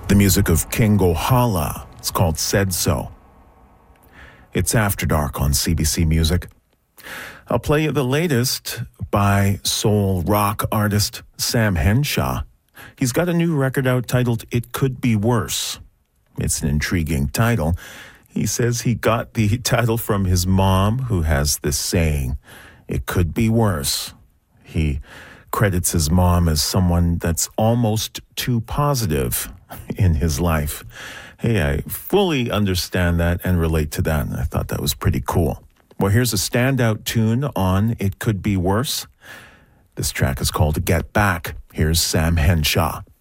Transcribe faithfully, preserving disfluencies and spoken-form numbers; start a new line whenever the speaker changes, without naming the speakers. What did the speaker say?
The music of King Gohala. It's called Said So. It's After Dark on C B C Music. I'll play you the latest by soul rock artist Sam Henshaw. He's got a new record out titled It Could Be Worse. It's an intriguing title. He says he got the title from his mom, who has this saying, "It could be worse." He credits his mom as someone that's almost too positive in his life. Hey, I fully understand that and relate to that, and I thought that was pretty cool. Well, here's a standout tune on It Could Be Worse. This track is called Get Back. Here's Sam Henshaw.